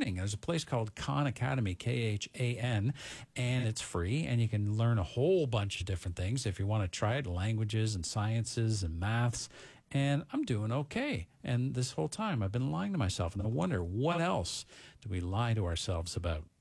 learning. There's a place called Khan Academy, Khan, and it's free, and you can learn a whole bunch of different things if you want to try it, languages and sciences and maths. And I'm doing okay. And this whole time I've been lying to myself, and I wonder, what else do we lie to ourselves about?